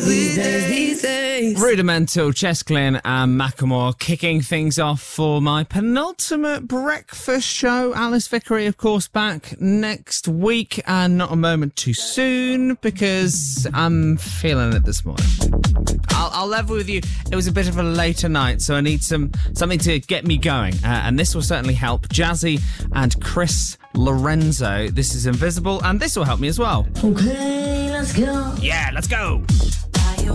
These days. Rudimental, Chesclin and Macklemore kicking things off for my penultimate breakfast show. Alice Vickery, of course, back next week, and not a moment too soon because I'm feeling it this morning. I'll level with you. It was a bit of a later night, so I need something to get me going, and this will certainly help. Jazzy and Chris Lorenzo. This is Invisible, and this will help me as well. Okay, let's go. Yeah, let's go.